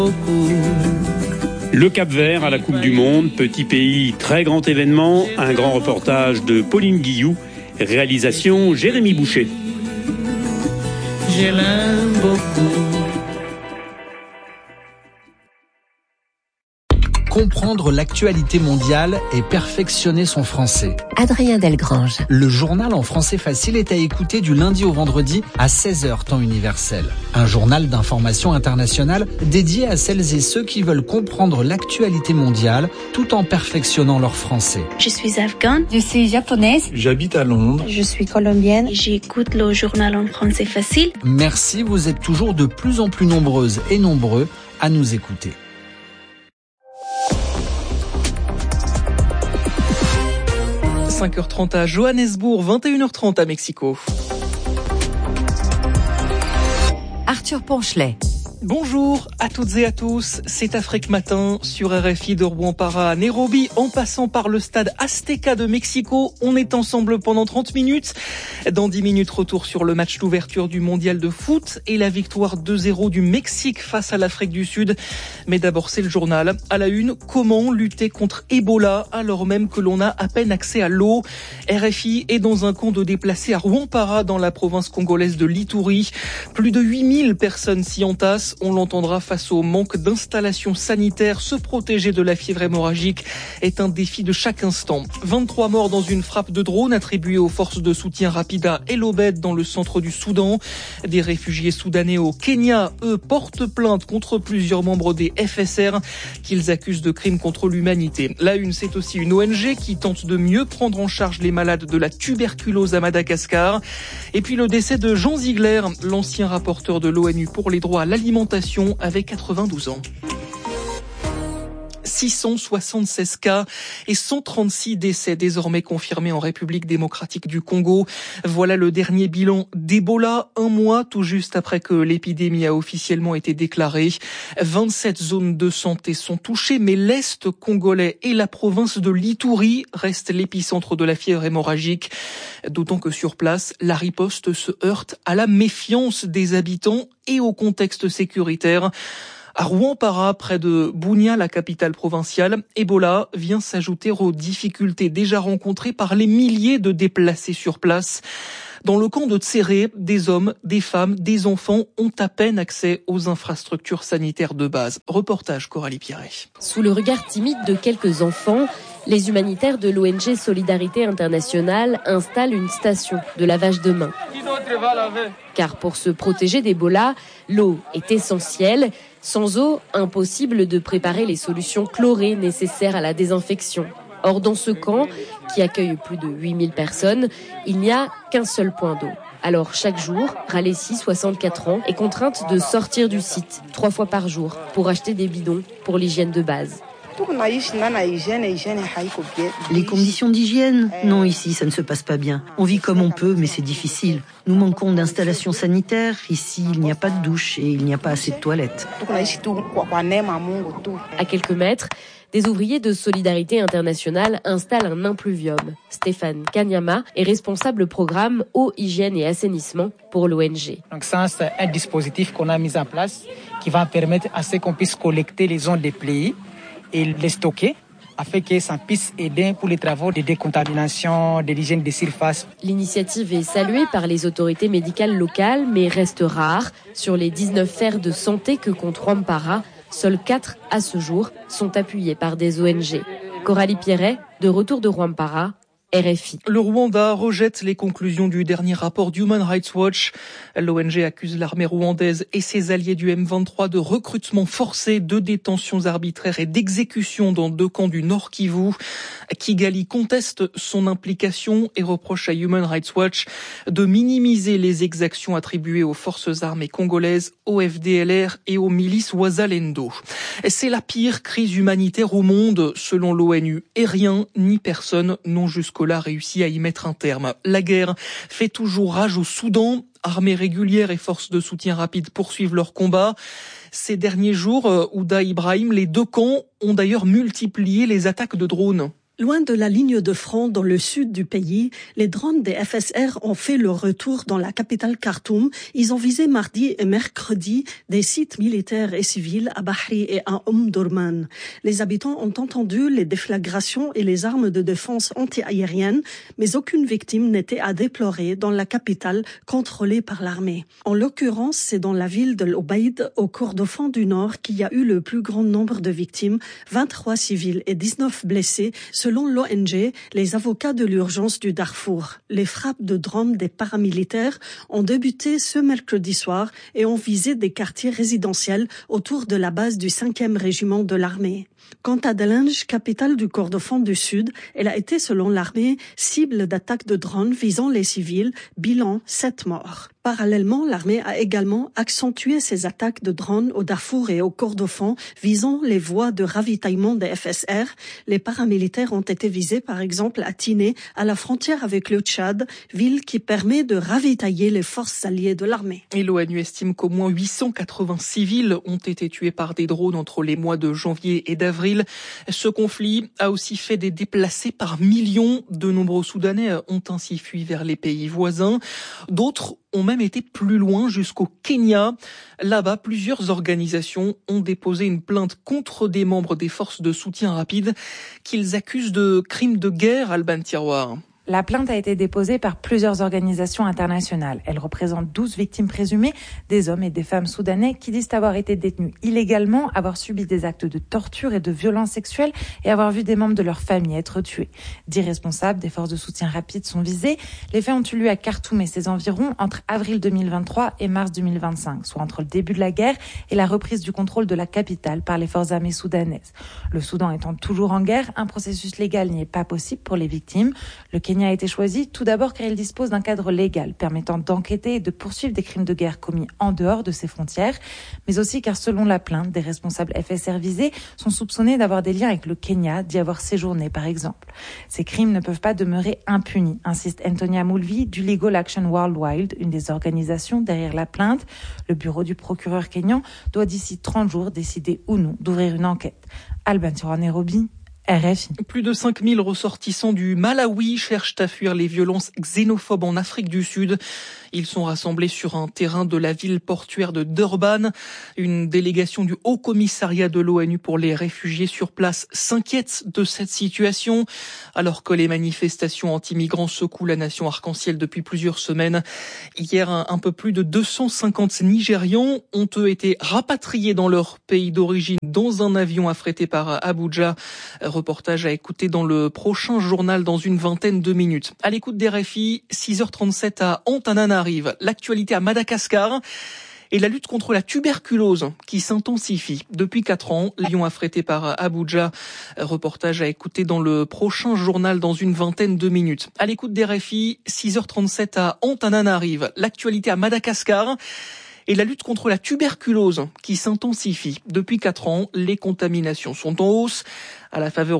Le Cap-Vert à la Coupe du Monde, petit pays, très grand événement, un grand reportage de Pauline Guillou, réalisation Jérémy Boucher. Je l'aime beaucoup. Comprendre l'actualité mondiale et perfectionner son français. Adrien Delgrange. Le journal en français facile est à écouter du lundi au vendredi à 16h temps universel. Un journal d'information internationale dédié à celles et ceux qui veulent comprendre l'actualité mondiale tout en perfectionnant leur français. Je suis afghane. Je suis japonaise. J'habite à Londres. Je suis colombienne. J'écoute le journal en français facile. Merci, vous êtes toujours de plus en plus nombreuses et nombreux à nous écouter. 5h30 à Johannesburg, 21h30 à Mexico. Arthur Ponchelet. Bonjour à toutes et à tous, c'est Afrique Matin sur RFI de Rwanda à Nairobi, en passant par le stade Azteca de Mexico. On est ensemble pendant 30 minutes. Dans 10 minutes, retour sur le match d'ouverture du mondial de foot et la victoire 2-0 du Mexique face à l'Afrique du Sud. Mais d'abord, c'est le journal. À la une, comment lutter contre Ebola alors même que l'on a à peine accès à l'eau. RFI est dans un camp de déplacés à Rwampara dans la province congolaise de l'Ituri. Plus de 8000 personnes s'y entassent. On l'entendra face au manque d'installations sanitaires. Se protéger de la fièvre hémorragique est un défi de chaque instant. 23 morts dans une frappe de drone attribuée aux forces de soutien rapide à El Obeid dans le centre du Soudan. Des réfugiés soudanais au Kenya, eux, portent plainte contre plusieurs membres des FSR qu'ils accusent de crimes contre l'humanité. La une, c'est aussi une ONG qui tente de mieux prendre en charge les malades de la tuberculose à Madagascar. Et puis le décès de Jean Ziegler, l'ancien rapporteur de l'ONU pour les droits à l'alimentation, avec 92 ans. 676 cas et 136 décès désormais confirmés en République démocratique du Congo. Voilà le dernier bilan d'Ebola, un mois tout juste après que l'épidémie a officiellement été déclarée. 27 zones de santé sont touchées, mais l'Est congolais et la province de l'Ituri restent l'épicentre de la fièvre hémorragique. D'autant que sur place, la riposte se heurte à la méfiance des habitants et au contexte sécuritaire. À Rwampara, près de Bunia, la capitale provinciale, Ebola vient s'ajouter aux difficultés déjà rencontrées par les milliers de déplacés sur place. Dans le camp de Tséré, des hommes, des femmes, des enfants ont à peine accès aux infrastructures sanitaires de base. Reportage Coralie Pierret. Sous le regard timide de quelques enfants, les humanitaires de l'ONG Solidarité Internationale installent une station de lavage de mains. Car pour se protéger d'Ebola, l'eau est essentielle. Sans eau, impossible de préparer les solutions chlorées nécessaires à la désinfection. Or, dans ce camp, qui accueille plus de 8000 personnes, il n'y a qu'un seul point d'eau. Alors, chaque jour, Ralessi, 64 ans, est contrainte de sortir du site 3 fois par jour pour acheter des bidons pour l'hygiène de base. Les conditions d'hygiène? Non, ici, ça ne se passe pas bien. On vit comme on peut, mais c'est difficile. Nous manquons d'installations sanitaires. Ici, il n'y a pas de douche et il n'y a pas assez de toilettes. À quelques mètres, des ouvriers de Solidarité Internationale installent un impluvium. Stéphane Kanyama est responsable programme eau, hygiène et assainissement pour l'ONG. Donc ça, c'est un dispositif qu'on a mis en place qui va permettre à ce qu'on puisse collecter les ondes déplayées et les stocker afin que ça puisse aider pour les travaux de décontamination, de l'hygiène des surfaces. L'initiative est saluée par les autorités médicales locales, mais reste rare. Sur les 19 fers de santé que compte Rwampara, seuls 4 à ce jour sont appuyés par des ONG. Coralie Pierret, de retour de Rwampara, RFI. Le Rwanda rejette les conclusions du dernier rapport d'Human Rights Watch. L'ONG accuse l'armée rwandaise et ses alliés du M23 de recrutement forcé, de détentions arbitraires et d'exécutions dans 2 camps du Nord Kivu. Kigali conteste son implication et reproche à Human Rights Watch de minimiser les exactions attribuées aux forces armées congolaises, au FDLR et aux milices Wazalendo. C'est la pire crise humanitaire au monde, selon l'ONU, et rien ni personne n'ont jusqu'au là réussi à y mettre un terme. La guerre fait toujours rage au Soudan. Armées régulières et forces de soutien rapide poursuivent leur combat. Ces derniers jours, Ouda Ibrahim, les 2 camps ont d'ailleurs multiplié les attaques de drones. Loin de la ligne de front dans le sud du pays, les drones des FSR ont fait leur retour dans la capitale Khartoum. Ils ont visé mardi et mercredi des sites militaires et civils à Bahri et à Omdurman. Les habitants ont entendu les déflagrations et les armes de défense anti-aérienne, mais aucune victime n'était à déplorer dans la capitale contrôlée par l'armée. En l'occurrence, c'est dans la ville de l'Obaïd, au Kordofan du Nord, qu'il y a eu le plus grand nombre de victimes, 23 civils et 19 blessés, selon l'ONG, les avocats de l'urgence du Darfour. Les frappes de drones des paramilitaires ont débuté ce mercredi soir et ont visé des quartiers résidentiels autour de la base du 5e régiment de l'armée. Quant à Delange, capitale du Kordofan du Sud, elle a été, selon l'armée, cible d'attaques de drones visant les civils, bilan 7 morts. Parallèlement, l'armée a également accentué ses attaques de drones au Darfour et au Kordofan, visant les voies de ravitaillement des FSR. Les paramilitaires ont été visés, par exemple, à Tiné, à la frontière avec le Tchad, ville qui permet de ravitailler les forces alliées de l'armée. Et l'ONU estime qu'au moins 880 civils ont été tués par des drones entre les mois de janvier et d'avril. Ce conflit a aussi fait des déplacés par millions. De nombreux Soudanais ont ainsi fui vers les pays voisins. D'autres ont même été plus loin, jusqu'au Kenya. Là-bas, plusieurs organisations ont déposé une plainte contre des membres des forces de soutien rapide qu'ils accusent de crimes de guerre, Alban Tiroir. La plainte a été déposée par plusieurs organisations internationales. Elle représente 12 victimes présumées, des hommes et des femmes soudanais qui disent avoir été détenus illégalement, avoir subi des actes de torture et de violence sexuelle et avoir vu des membres de leur famille être tués. 10 responsables des forces de soutien rapide sont visés. Les faits ont eu lieu à Khartoum et ses environs entre avril 2023 et mars 2025, soit entre le début de la guerre et la reprise du contrôle de la capitale par les forces armées soudanaises. Le Soudan étant toujours en guerre, un processus légal n'y est pas possible pour les victimes. Le Kenya a été choisi tout d'abord car il dispose d'un cadre légal permettant d'enquêter et de poursuivre des crimes de guerre commis en dehors de ses frontières, mais aussi car selon la plainte, des responsables FSR visés sont soupçonnés d'avoir des liens avec le Kenya, d'y avoir séjourné par exemple. Ces crimes ne peuvent pas demeurer impunis, insiste Antonia Mulvi du Legal Action Worldwide, une des organisations derrière la plainte. Le bureau du procureur kényan doit d'ici 30 jours décider ou non d'ouvrir une enquête. Alban Tiroir, Nairobi, RFI. Plus de 5000 ressortissants du Malawi cherchent à fuir les violences xénophobes en Afrique du Sud. Ils sont rassemblés sur un terrain de la ville portuaire de Durban. Une délégation du Haut Commissariat de l'ONU pour les réfugiés sur place s'inquiète de cette situation. Alors que les manifestations anti-migrants secouent la nation arc-en-ciel depuis plusieurs semaines. Hier, un peu plus de 250 Nigérians ont été rapatriés dans leur pays d'origine dans un avion affrété par Abuja. Reportage à écouter dans le prochain journal dans une vingtaine de minutes. À l'écoute des RFI, 6h37 à Antananarive. L'actualité à Madagascar et la lutte contre la tuberculose qui s'intensifie. Depuis 4 ans, l'avion affrété par Abuja. Reportage à écouter dans le prochain journal dans une vingtaine de minutes. À l'écoute des RFI, 6h37 à Antananarive. L'actualité à Madagascar et la lutte contre la tuberculose qui s'intensifie. Depuis 4 ans, les contaminations sont en hausse à la faveur